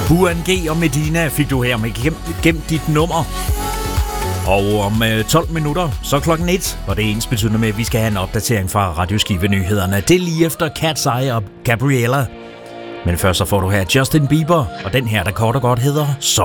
Buan G og Medina fik du her med Gemt dit nummer. Og om 12 minutter, så klokken 1, og det er ensbetydende med, at vi skal have en opdatering fra Radioskive-nyhederne. Det er lige efter Cat's Eye og Gabriella. Men først så får du her Justin Bieber, og den her, der kort og godt hedder Sorry.